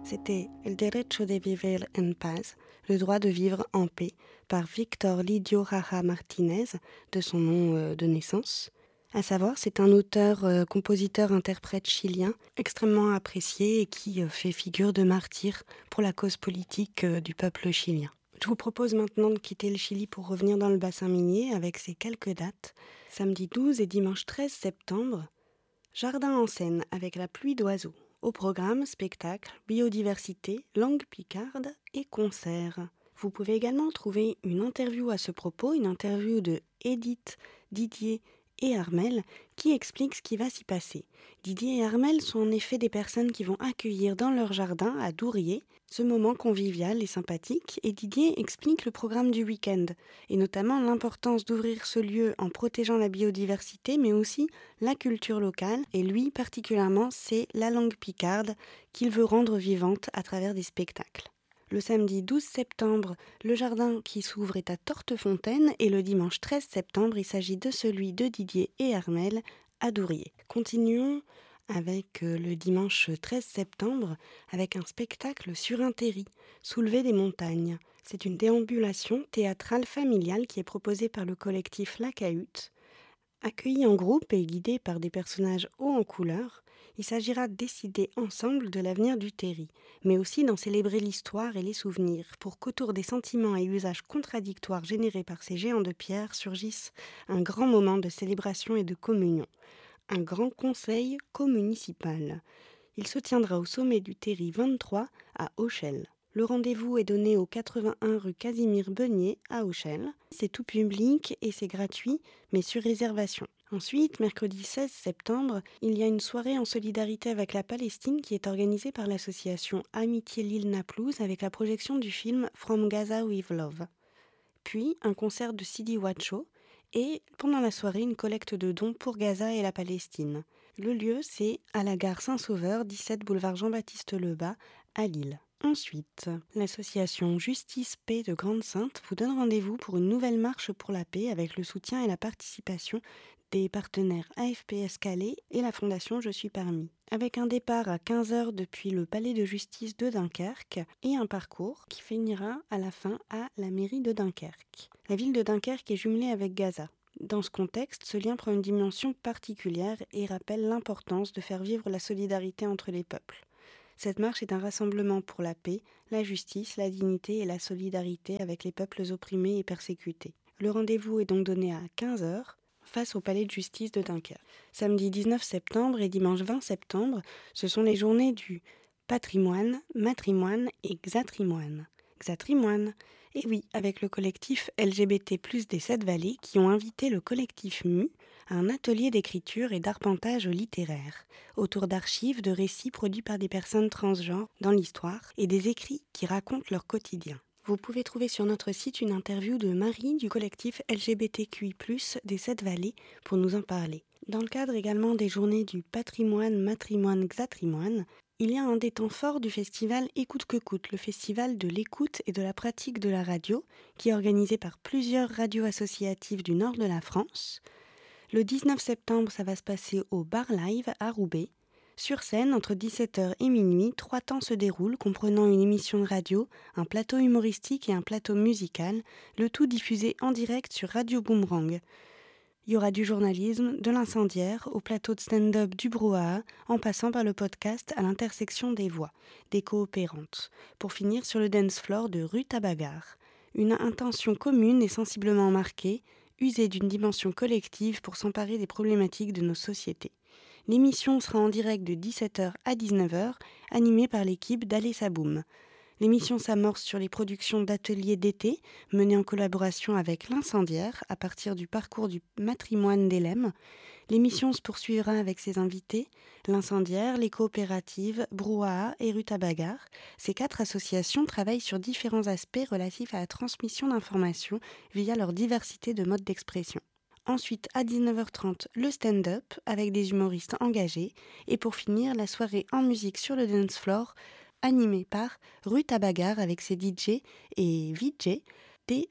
C'était El derecho de vivir en paz, le droit de vivre en paix, par Víctor Lidio Jara Martínez, de son nom de naissance. À savoir, c'est un auteur, compositeur, interprète chilien extrêmement apprécié et qui fait figure de martyr pour la cause politique du peuple chilien. Je vous propose maintenant de quitter le Chili pour revenir dans le bassin minier avec ces quelques dates. Samedi 12 et dimanche 13 septembre, Jardin en scène avec la pluie d'oiseaux. Au programme, spectacle, biodiversité, langue picarde et concerts. Vous pouvez également trouver une interview à ce propos, une interview de Edith, Didier et Armel qui expliquent ce qui va s'y passer. Didier et Armel sont en effet des personnes qui vont accueillir dans leur jardin à Dourier ce moment convivial et sympathique, et Didier explique le programme du week-end, et notamment l'importance d'ouvrir ce lieu en protégeant la biodiversité, mais aussi la culture locale, et lui particulièrement, c'est la langue picarde qu'il veut rendre vivante à travers des spectacles. Le samedi 12 septembre, le jardin qui s'ouvre est à Tortefontaine, et le dimanche 13 septembre, il s'agit de celui de Didier et Armel à Dourier. Continuons avec le dimanche 13 septembre, avec un spectacle sur un terri, Soulever des montagnes. C'est une déambulation théâtrale familiale qui est proposée par le collectif La Cahute. Accueillis en groupe et guidés par des personnages hauts en couleur, il s'agira de décider ensemble de l'avenir du terri, mais aussi d'en célébrer l'histoire et les souvenirs, pour qu'autour des sentiments et usages contradictoires générés par ces géants de pierre surgisse un grand moment de célébration et de communion. Un grand conseil communicipal. Il se tiendra au sommet du terri 23 à Auchel. Le rendez-vous est donné au 81 rue Casimir Beugnet à Auchel. C'est tout public et c'est gratuit, mais sur réservation. Ensuite, mercredi 16 septembre, il y a une soirée en solidarité avec la Palestine qui est organisée par l'association Amitié Lille Naplouse avec la projection du film From Gaza with Love. Puis, un concert de Sidi Wacho et, pendant la soirée, une collecte de dons pour Gaza et la Palestine. Le lieu, c'est à la gare Saint-Sauveur, 17 boulevard Jean-Baptiste Lebas, à Lille. Ensuite, l'association Justice Paix de Grande-Sainte vous donne rendez-vous pour une nouvelle marche pour la paix avec le soutien et la participation des partenaires AFPS Calais et la fondation Je suis parmi. Avec un départ à 15h depuis le palais de justice de Dunkerque et un parcours qui finira à la fin à la mairie de Dunkerque. La ville de Dunkerque est jumelée avec Gaza. Dans ce contexte, ce lien prend une dimension particulière et rappelle l'importance de faire vivre la solidarité entre les peuples. Cette marche est un rassemblement pour la paix, la justice, la dignité et la solidarité avec les peuples opprimés et persécutés. Le rendez-vous est donc donné à 15h face au palais de justice de Dunkerque. Samedi 19 septembre et dimanche 20 septembre, ce sont les journées du patrimoine, matrimoine et xatrimoine. Xatrimoine, et oui, avec le collectif LGBT+ des 7 vallées qui ont invité le collectif MU à un atelier d'écriture et d'arpentage littéraire, autour d'archives, de récits produits par des personnes transgenres dans l'histoire et des écrits qui racontent leur quotidien. Vous pouvez trouver sur notre site une interview de Marie du collectif LGBTQI+, des 7 vallées pour nous en parler. Dans le cadre également des journées du patrimoine, matrimoine, xatrimoine, il y a un des temps forts du festival Écoute que coûte, le festival de l'écoute et de la pratique de la radio, qui est organisé par plusieurs radios associatives du nord de la France. Le 19 septembre, ça va se passer au Bar Live à Roubaix. Sur scène, entre 17h et minuit, 3 temps se déroulent, comprenant une émission de radio, un plateau humoristique et un plateau musical, le tout diffusé en direct sur Radio Boomerang. Il y aura du journalisme, de l'incendiaire, au plateau de stand-up du brouhaha, en passant par le podcast à l'intersection des voix, des coopérantes, pour finir sur le dance floor de rue Tabagar. Une intention commune et sensiblement marquée, user d'une dimension collective pour s'emparer des problématiques de nos sociétés. L'émission sera en direct de 17h à 19h, animée par l'équipe d'Allez Saboum. L'émission s'amorce sur les productions d'ateliers d'été menées en collaboration avec l'Incendiaire à partir du parcours du matrimoine d'Hélène. L'émission se poursuivra avec ses invités, l'Incendiaire, les coopératives, Brouhaha et Rutabagar. Ces 4 associations travaillent sur différents aspects relatifs à la transmission d'informations via leur diversité de modes d'expression. Ensuite, à 19h30, le stand-up avec des humoristes engagés. Et pour finir, la soirée en musique sur le dance floor, animée par Rutabagar avec ses DJ et VJ dès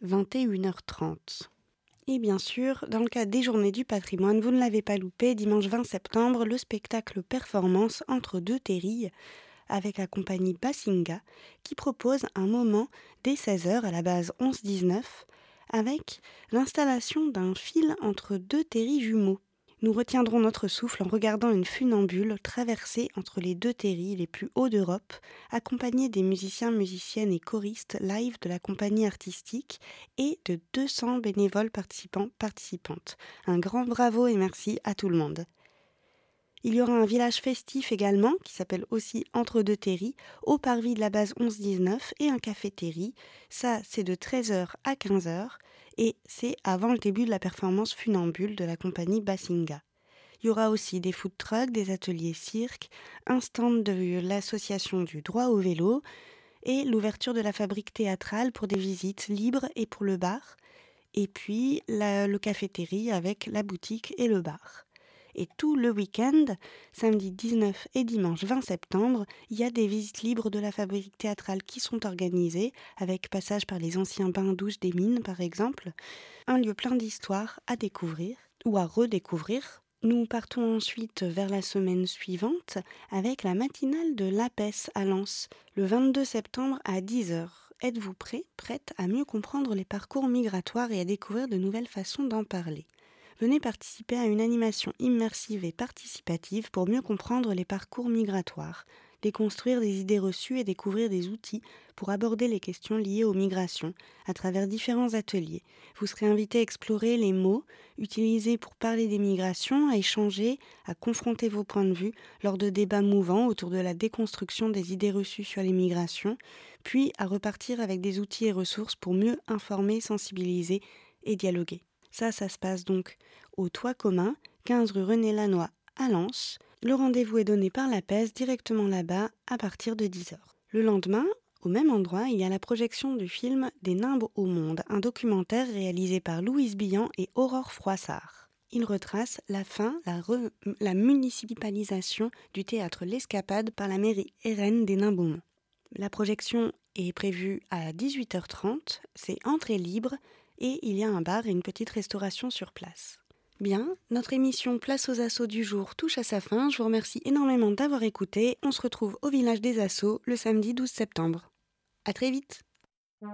21h30. Et bien sûr, dans le cadre des Journées du patrimoine, vous ne l'avez pas loupé, dimanche 20 septembre, le spectacle performance entre deux terrilles avec la compagnie Basinga qui propose un moment dès 16h à la base 11-19 avec l'installation d'un fil entre deux terris jumeaux. Nous retiendrons notre souffle en regardant une funambule traverser entre les deux terris les plus hauts d'Europe, accompagnée des musiciens, musiciennes et choristes live de la compagnie artistique et de 200 bénévoles participantes. Un grand bravo et merci à tout le monde. Il y aura un village festif également, qui s'appelle aussi Entre deux terris, au parvis de la base 11-19 et un café-terri. Ça, c'est de 13h à 15h et c'est avant le début de la performance funambule de la compagnie Basinga. Il y aura aussi des food trucks, des ateliers cirque, un stand de l'association du droit au vélo et l'ouverture de la fabrique théâtrale pour des visites libres et pour le bar. Et puis le café-terri avec la boutique et le bar. Et tout le week-end, samedi 19 et dimanche 20 septembre, il y a des visites libres de la fabrique théâtrale qui sont organisées, avec passage par les anciens bains-douches des mines par exemple. Un lieu plein d'histoires à découvrir ou à redécouvrir. Nous partons ensuite vers la semaine suivante avec la matinale de l'APES à Lens, le 22 septembre à 10h. Êtes-vous prête à mieux comprendre les parcours migratoires et à découvrir de nouvelles façons d'en parler ? Venez participer à une animation immersive et participative pour mieux comprendre les parcours migratoires, déconstruire des idées reçues et découvrir des outils pour aborder les questions liées aux migrations à travers différents ateliers. Vous serez invité à explorer les mots utilisés pour parler des migrations, à échanger, à confronter vos points de vue lors de débats mouvants autour de la déconstruction des idées reçues sur les migrations, puis à repartir avec des outils et ressources pour mieux informer, sensibiliser et dialoguer. Ça se passe donc au Toit commun, 15 rue René Lannoy à Lens. Le rendez-vous est donné par l'APES directement là-bas à partir de 10h. Le lendemain, au même endroit, il y a la projection du film Des Nimbes au monde, un documentaire réalisé par Louise Billan et Aurore Froissart. Il retrace la municipalisation du théâtre L'Escapade par la mairie RN des Nimbes au Mont. La projection est prévue à 18h30, c'est entrée libre et il y a un bar et une petite restauration sur place. Bien, notre émission Place aux Assos du jour touche à sa fin. Je vous remercie énormément d'avoir écouté. On se retrouve au village des Assos le samedi 12 septembre. À très vite.